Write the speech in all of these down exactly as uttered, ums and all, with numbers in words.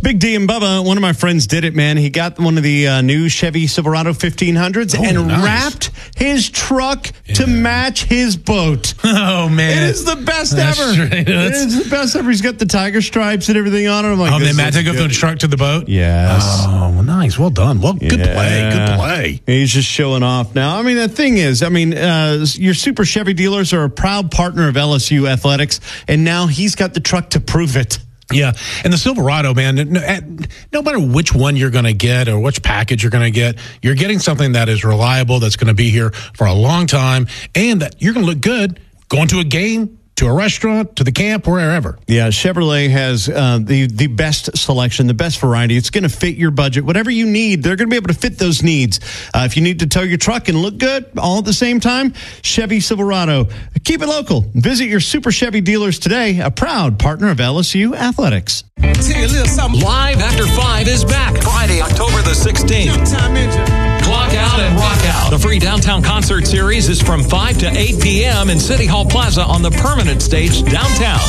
Big D and Bubba, one of my friends did it, man. He got one of the uh, new Chevy Silverado fifteen hundreds oh, and nice. wrapped his truck yeah. to match his boat. Oh, man. It is the best That's ever. True. It is the best ever. He's got the tiger stripes and everything on it. I'm like, oh, they this match is up good. the truck to the boat? Yes. Oh, well, nice. Well done. Well, good Yeah. play. Good play. He's just showing off now. I mean, the thing is, I mean, uh, your Super Chevy dealers are a proud partner of L S U Athletics, and now he's got the truck to prove it. Yeah, and the Silverado, man, no, no matter which one you're going to get or which package you're going to get, you're getting something that is reliable, that's going to be here for a long time, and that you're going to look good going to a game, to a restaurant, to the camp, wherever. Yeah, Chevrolet has uh, the, the best selection, the best variety. It's going to fit your budget. Whatever you need, they're going to be able to fit those needs. Uh, if you need to tow your truck and look good all at the same time, Chevy Silverado. Keep it local. Visit your Super Chevy dealers today, a proud partner of L S U Athletics. Live After five is back Friday, October the sixteenth. Clock out and rock out. The free downtown concert series is from five to eight p.m. in City Hall Plaza on the permanent stage downtown.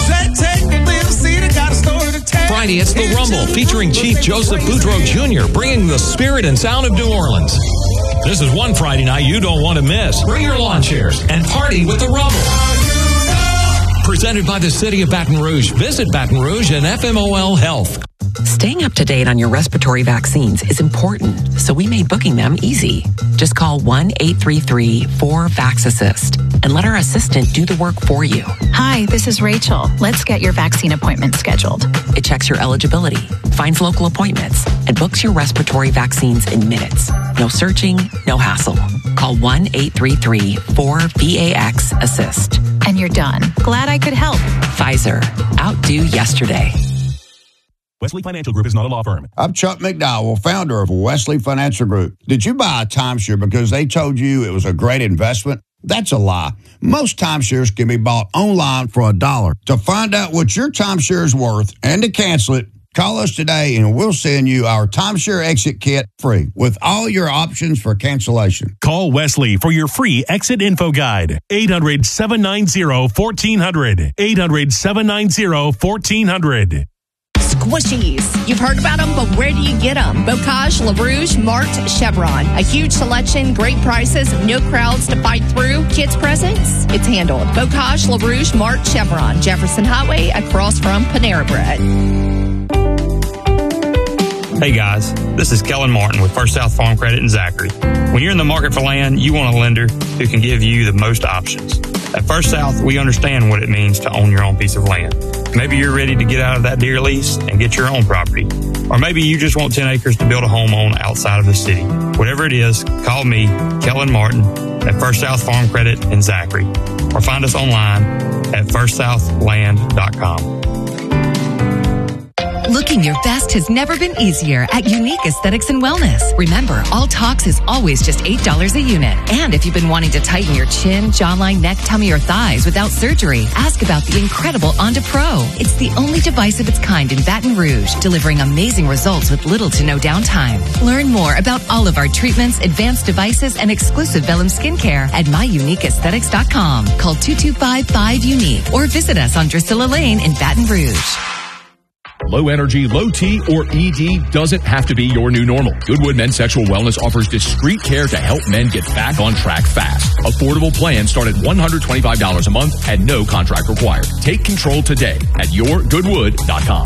Friday, it's The Rumble featuring Chief Joseph Boudreaux Junior bringing the spirit and sound of New Orleans. This is one Friday night you don't want to miss. Bring your lawn chairs and party with The Rumble. Presented by the City of Baton Rouge. Visit Baton Rouge and F M O L Health. Staying up to date on your respiratory vaccines is important, so we made booking them easy. Just call one eight three three four vax assist and let our assistant do the work for you. Hi, this is Rachel. Let's get your vaccine appointment scheduled. It checks your eligibility, finds local appointments, and books your respiratory vaccines in minutes. No searching, no hassle. Call one eight three three four vax assist. And you're done. Glad I could help. Pfizer. Outdo yesterday. Wesley Financial Group is not a law firm. I'm Chuck McDowell, founder of Wesley Financial Group. Did you buy a timeshare because they told you it was a great investment? That's a lie. Most timeshares can be bought online for a dollar. To find out what your timeshare is worth and to cancel it, call us today and we'll send you our timeshare exit kit free with all your options for cancellation. Call Wesley for your free exit info guide. eight hundred, seven nine zero, one four zero zero. eight hundred, seven nine zero, one four zero zero. Squishies. You've heard about them, but where do you get them? Bocage, LaRouche, Mart, Chevron. A huge selection, great prices, no crowds to fight through. Kids' presents? It's handled. Bocage, LaRouche, Mart, Chevron. Jefferson Highway across from Panera Bread. Hey guys, this is Kellen Martin with First South Farm Credit in Zachary. When you're in the market for land, you want a lender who can give you the most options. At First South, we understand what it means to own your own piece of land. Maybe you're ready to get out of that deer lease and get your own property. Or maybe you just want ten acres to build a home on outside of the city. Whatever it is, call me, Kellen Martin, at First South Farm Credit in Zachary. Or find us online at first south land dot com. Looking your best has never been easier at Unique Aesthetics and Wellness. Remember, all Tox is always just eight dollars a unit. And if you've been wanting to tighten your chin, jawline, neck, tummy, or thighs without surgery, ask about the incredible Onda Pro. It's the only device of its kind in Baton Rouge, delivering amazing results with little to no downtime. Learn more about all of our treatments, advanced devices, and exclusive Vellum skincare at my unique aesthetics dot com. Call two two five, five, UNIQUE or visit us on Drusilla Lane in Baton Rouge. Low energy, low T, or E D doesn't have to be your new normal. Goodwood Men's Sexual Wellness offers discreet care to help men get back on track fast. Affordable plans start at one hundred twenty-five dollars a month and no contract required. Take control today at your goodwood dot com.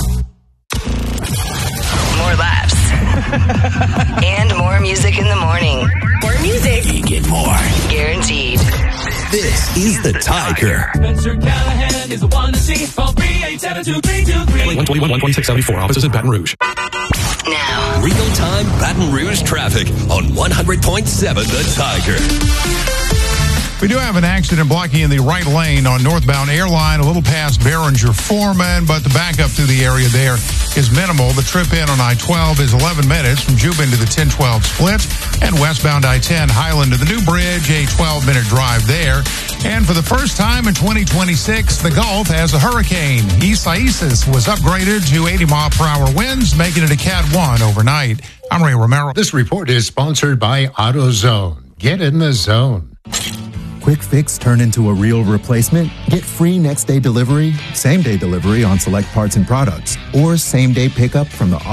More laughs. And more music in the morning. More music. You get more. Guaranteed. This is the Tiger. Spencer Callahan is the one to see. Call three eight seven two three two three. one twenty-one, one twenty-six seventy-four. Offices in Baton Rouge. Now. Real-time Baton Rouge traffic on one hundred point seven The Tiger. We do have an accident blocking in the right lane on northbound Airline, a little past Behringer Foreman, but the backup through the area there is minimal. The trip in on I twelve is eleven minutes from Jubin to the ten twelve split, and westbound I ten Highland to the New Bridge, a twelve-minute drive there. And for the first time in twenty twenty-six, the Gulf has a hurricane. Isaias was upgraded to eighty mile per hour winds, making it a Cat one overnight. I'm Ray Romero. This report is sponsored by AutoZone. Get in the zone. Quick fix turn into a real replacement? Get free next day delivery, same day delivery on select parts and products, or same day pickup from the